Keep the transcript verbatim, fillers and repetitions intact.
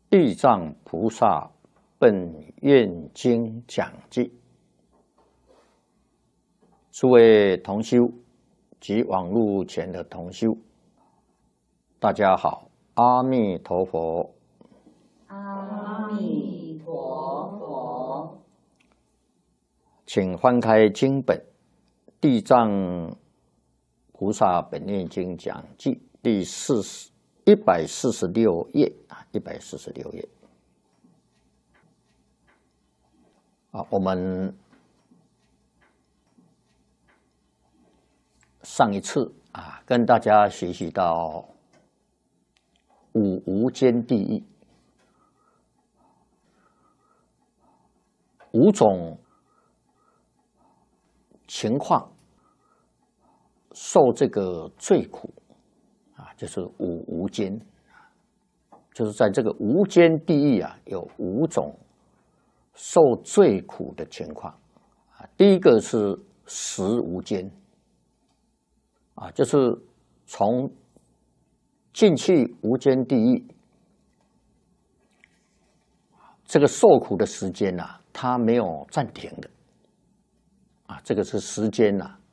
地藏菩萨本愿经讲记。诸位同修及网络前的同修，大家好，阿弥陀佛。 阿弥陀佛。 请翻开经本《地藏菩萨本愿经讲记》第四十一百四十六页啊，一百四十六页。啊，我们上一次啊，跟大家学习到五无间地狱，五种情况受这个罪苦啊，就是五无间，就是在这个无间地狱啊，有五种受罪苦的情况啊。第一个是食无间啊，就是从进去无间地狱，这个受苦的时间呐、啊，它没有暂停的啊，这个是时间呐、啊，